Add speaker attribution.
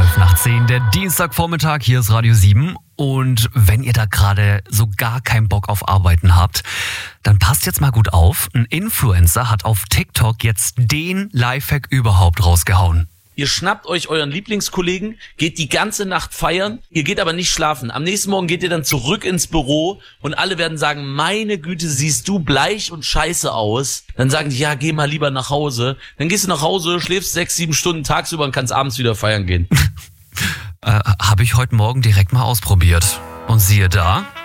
Speaker 1: 5 nach 10, der Dienstagvormittag, hier ist Radio 7. Und wenn ihr da gerade so gar keinen Bock auf Arbeiten habt, dann passt jetzt mal gut auf. Ein Influencer hat auf TikTok jetzt den Lifehack überhaupt rausgehauen.
Speaker 2: Ihr schnappt euch euren Lieblingskollegen, geht die ganze Nacht feiern, ihr geht aber nicht schlafen. Am nächsten Morgen geht ihr dann zurück ins Büro und alle werden sagen, meine Güte, siehst du bleich und scheiße aus. Dann sagen die, ja, geh mal lieber nach Hause. Dann gehst du nach Hause, schläfst 6-7 Stunden tagsüber und kannst abends wieder feiern gehen.
Speaker 1: Habe ich heute Morgen direkt mal ausprobiert. Und siehe da,